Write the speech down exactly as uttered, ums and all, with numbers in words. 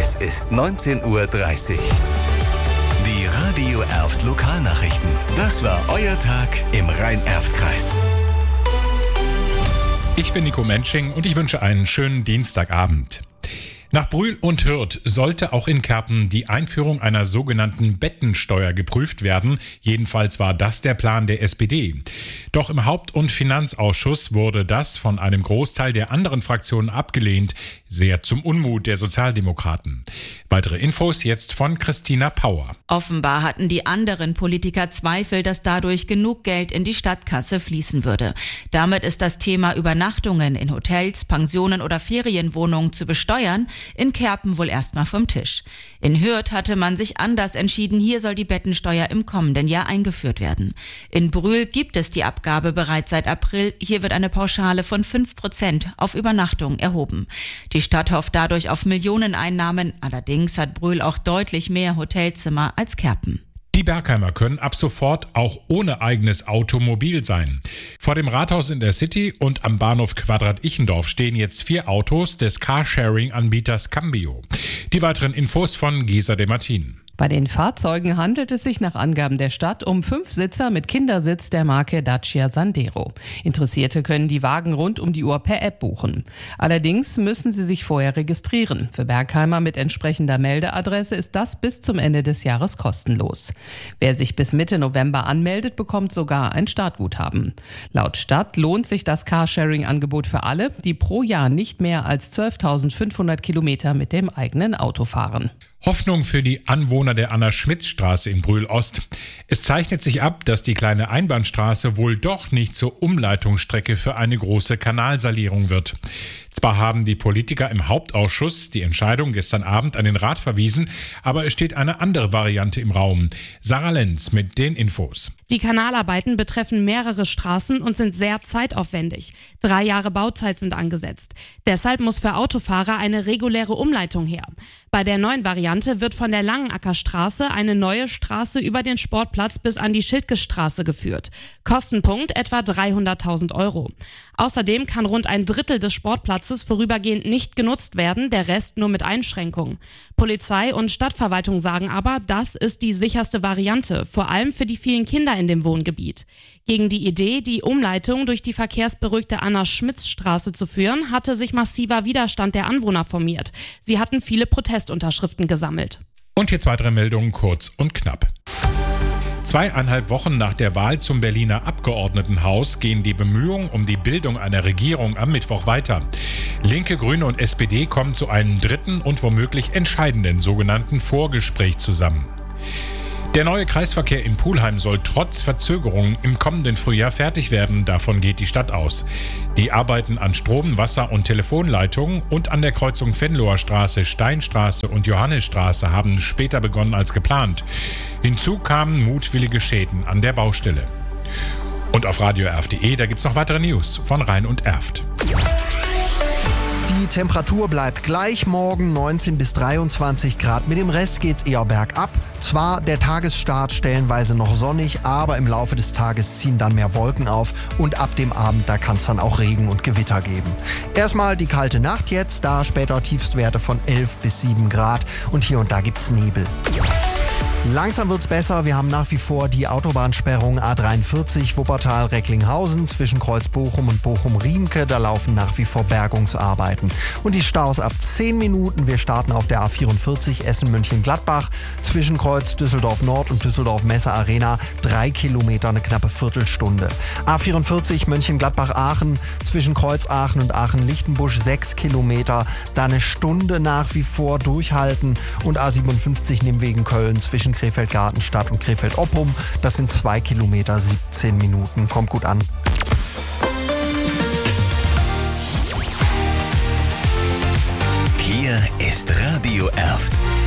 Es ist neunzehn Uhr dreißig. Die Radio Erft Lokalnachrichten. Das war euer Tag im Rhein-Erft-Kreis. Ich bin Nico Mensching und ich wünsche einen schönen Dienstagabend. Nach Brühl und Hürth sollte auch in Kerpen die Einführung einer sogenannten Bettensteuer geprüft werden. Jedenfalls war das der Plan der S P D. Doch im Haupt- und Finanzausschuss wurde das von einem Großteil der anderen Fraktionen abgelehnt. Sehr zum Unmut der Sozialdemokraten. Weitere Infos jetzt von Christina Pauer. Offenbar hatten die anderen Politiker Zweifel, dass dadurch genug Geld in die Stadtkasse fließen würde. Damit ist das Thema Übernachtungen in Hotels, Pensionen oder Ferienwohnungen zu besteuern in Kerpen wohl erstmal vom Tisch. In Hürth hatte man sich anders entschieden. Hier soll die Bettensteuer im kommenden Jahr eingeführt werden. In Brühl gibt es die Abgabe bereits seit April. Hier wird eine Pauschale von fünf Prozent auf Übernachtung erhoben. Die Stadt hofft dadurch auf Millioneneinnahmen. Allerdings hat Brühl auch deutlich mehr Hotelzimmer als Kerpen. Die Bergheimer können ab sofort auch ohne eigenes Auto mobil sein. Vor dem Rathaus in der City und am Bahnhof Quadrat-Ichendorf stehen jetzt vier Autos des Carsharing-Anbieters Cambio. Die weiteren Infos von Gesa de Martin. Bei den Fahrzeugen handelt es sich nach Angaben der Stadt um fünf Sitzer mit Kindersitz der Marke Dacia Sandero. Interessierte können die Wagen rund um die Uhr per App buchen. Allerdings müssen sie sich vorher registrieren. Für Bergheimer mit entsprechender Meldeadresse ist das bis zum Ende des Jahres kostenlos. Wer sich bis Mitte November anmeldet, bekommt sogar ein Startguthaben. Laut Stadt lohnt sich das Carsharing-Angebot für alle, die pro Jahr nicht mehr als zwölftausendfünfhundert Kilometer mit dem eigenen Auto fahren. Hoffnung für die Anwohner der Anna-Schmitz-Straße in Brühl-Ost. Es zeichnet sich ab, dass die kleine Einbahnstraße wohl doch nicht zur Umleitungsstrecke für eine große Kanalsanierung wird. Zwar haben die Politiker im Hauptausschuss die Entscheidung gestern Abend an den Rat verwiesen, aber es steht eine andere Variante im Raum. Sarah Lenz mit den Infos. Die Kanalarbeiten betreffen mehrere Straßen und sind sehr zeitaufwendig. Drei Jahre Bauzeit sind angesetzt. Deshalb muss für Autofahrer eine reguläre Umleitung her. Bei der neuen Variante wird von der Langenackerstraße eine neue Straße über den Sportplatz bis an die Schildkestraße geführt. Kostenpunkt etwa dreihunderttausend Euro. Außerdem kann rund ein Drittel des Sportplatzes vorübergehend nicht genutzt werden, der Rest nur mit Einschränkungen. Polizei und Stadtverwaltung sagen aber, das ist die sicherste Variante, vor allem für die vielen Kinder in dem Wohngebiet. Gegen die Idee, die Umleitung durch die verkehrsberuhigte Anna-Schmitz-Straße zu führen, hatte sich massiver Widerstand der Anwohner formiert. Sie hatten viele Protestunterschriften gesammelt. Und jetzt weitere Meldungen kurz und knapp. Zweieinhalb Wochen nach der Wahl zum Berliner Abgeordnetenhaus gehen die Bemühungen um die Bildung einer Regierung am Mittwoch weiter. Linke, Grüne und S P D kommen zu einem dritten und womöglich entscheidenden sogenannten Vorgespräch zusammen. Der neue Kreisverkehr in Pulheim soll trotz Verzögerungen im kommenden Frühjahr fertig werden. Davon geht die Stadt aus. Die Arbeiten an Strom-, Wasser- und Telefonleitungen und an der Kreuzung Venloer Straße, Steinstraße und Johannisstraße haben später begonnen als geplant. Hinzu kamen mutwillige Schäden an der Baustelle. Und auf radio erft punkt de, da gibt's noch weitere News von Rhein und Erft. Die Temperatur bleibt gleich, morgen neunzehn bis dreiundzwanzig Grad. Mit dem Rest geht's eher bergab. Zwar der Tagesstart stellenweise noch sonnig, aber im Laufe des Tages ziehen dann mehr Wolken auf und ab dem Abend, da kann es dann auch Regen und Gewitter geben. Erstmal die kalte Nacht jetzt, da später Tiefstwerte von elf bis sieben Grad und hier und da gibt's Nebel. Langsam wird's besser. Wir haben nach wie vor die Autobahnsperrung A dreiundvierzig Wuppertal-Recklinghausen zwischen Kreuz Bochum und Bochum-Riemke. Da laufen nach wie vor Bergungsarbeiten. Und die Staus ab zehn Minuten. Wir starten auf der A vierundvierzig Essen-München-Gladbach zwischen Kreuz Düsseldorf-Nord und Düsseldorf-Messe-Arena. Drei Kilometer, eine knappe Viertelstunde. A vierundvierzig Mönchengladbach-Aachen zwischen Kreuz Aachen und Aachen-Lichtenbusch. Sechs Kilometer. Da eine Stunde nach wie vor durchhalten. Und A siebenundfünfzig Nimwegen-Köln zwischen Krefeld-Gartenstadt und Krefeld-Oppum. Das sind zwei Kilometer, siebzehn Minuten. Kommt gut an. Hier ist Radio Erft.